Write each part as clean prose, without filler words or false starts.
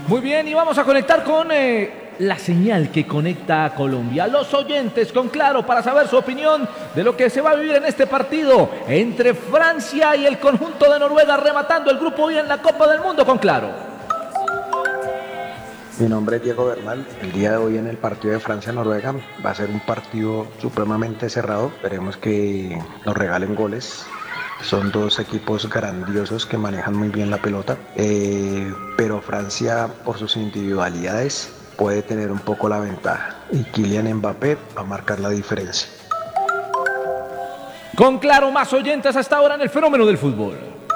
Muy bien, y vamos a conectar con la señal que conecta a Colombia. Los oyentes con Claro para saber su opinión de lo que se va a vivir en este partido entre Francia y el conjunto de Noruega, rematando el grupo I en la Copa del Mundo con Claro. Mi nombre es Diego Bernal. El día de hoy en el partido de Francia-Noruega va a ser un partido supremamente cerrado. Esperemos que nos regalen goles. Son dos equipos grandiosos que manejan muy bien la pelota, pero Francia por sus individualidades puede tener un poco la ventaja y Kylian Mbappé va a marcar la diferencia. Con Claro, más oyentes hasta ahora en el fenómeno del fútbol.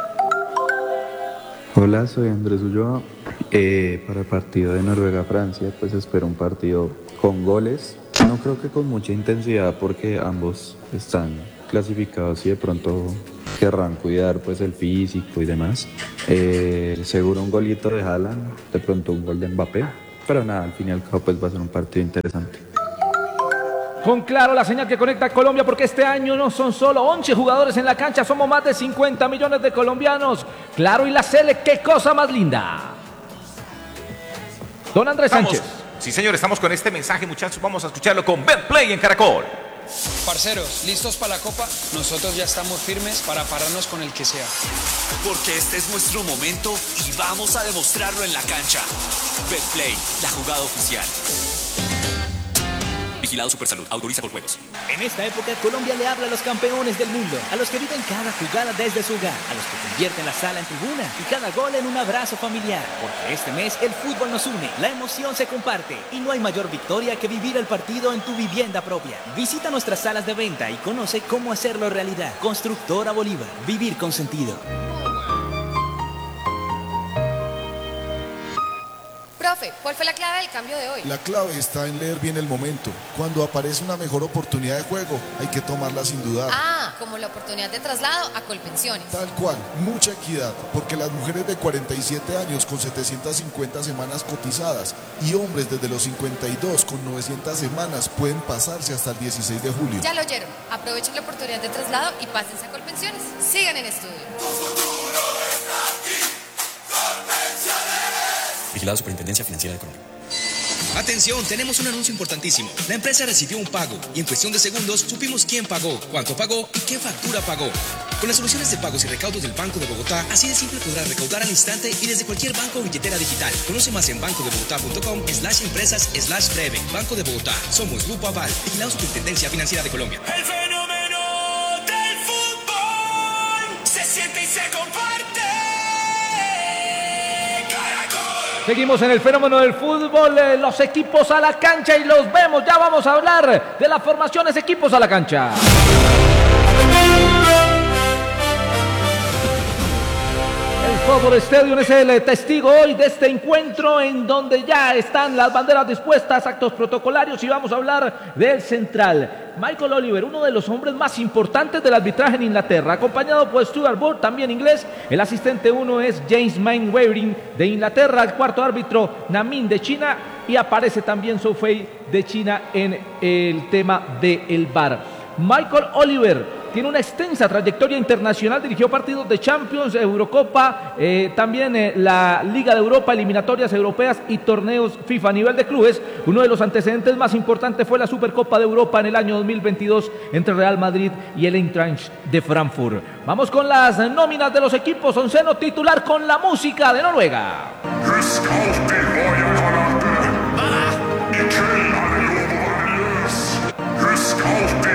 Hola, soy Andrés Ulloa. Para el partido de Noruega-Francia, pues espero un partido con goles. No creo que con mucha intensidad porque ambos están clasificados y de pronto querrán cuidar pues el físico y demás. Seguro un golito de Haaland, de pronto un gol de Mbappé, pero nada, al fin y al cabo pues va a ser un partido interesante. Con Claro, la señal que conecta a Colombia, porque este año no son solo 11 jugadores en la cancha, somos más de 50 millones de colombianos. Claro y la Sele, qué cosa más linda. Don Andrés Sánchez. Sí, señor, estamos con este mensaje, muchachos. Vamos a escucharlo con Betplay en Caracol. Parceros, ¿listos para la Copa? Nosotros ya estamos firmes para pararnos con el que sea. Porque este es nuestro momento y vamos a demostrarlo en la cancha. Betplay, la jugada oficial. Vigilado Supersalud, autoriza por juegos. En esta época, Colombia le habla a los campeones del mundo, a los que viven cada jugada desde su hogar, a los que convierten la sala en tribuna y cada gol en un abrazo familiar. Porque este mes el fútbol nos une, la emoción se comparte y no hay mayor victoria que vivir el partido en tu vivienda propia. Visita nuestras salas de venta y conoce cómo hacerlo realidad. Constructora Bolívar, vivir con sentido. Profe, ¿cuál fue la clave del cambio de hoy? La clave está en leer bien el momento. Cuando aparece una mejor oportunidad de juego, hay que tomarla sin dudar. Ah, como la oportunidad de traslado a Colpensiones. Tal cual, mucha equidad, porque las mujeres de 47 años con 750 semanas cotizadas y hombres desde los 52 con 900 semanas pueden pasarse hasta el 16 de julio. Ya lo oyeron, aprovechen la oportunidad de traslado y pásense a Colpensiones. Sigan en estudio. Tu futuro está aquí, Colpensiones. Vigilado Superintendencia Financiera de Colombia. Atención, tenemos un anuncio importantísimo. La empresa recibió un pago y en cuestión de segundos supimos quién pagó, cuánto pagó y qué factura pagó. Con las soluciones de pagos y recaudos del Banco de Bogotá, así de simple podrás recaudar al instante y desde cualquier banco o billetera digital. Conoce más en bancodebogotá.com/empresas/breve. Banco de Bogotá. Somos Grupo Aval. Vigilado Superintendencia Financiera de Colombia. El fenómeno del fútbol se siente y se comparte. Seguimos en el fenómeno del fútbol, los equipos a la cancha y los vemos. Ya vamos a hablar de las formaciones equipos a la cancha. El Fútbol Stadium es el testigo hoy de este encuentro en donde ya están las banderas dispuestas, actos protocolarios y vamos a hablar del central. Michael Oliver, uno de los hombres más importantes del arbitraje en Inglaterra, acompañado por Stuart Broad, también inglés. El asistente 1 es James Mainwaring de Inglaterra, el cuarto árbitro Namin de China y aparece también Zhou Fei de China en el tema del VAR. Michael Oliver tiene una extensa trayectoria internacional, dirigió partidos de Champions, Eurocopa, también la Liga de Europa, eliminatorias europeas y torneos FIFA a nivel de clubes. Uno de los antecedentes más importantes fue la Supercopa de Europa en el año 2022 entre Real Madrid y el Eintracht de Frankfurt. Vamos con las nóminas de los equipos. Onceno titular con la música de Noruega.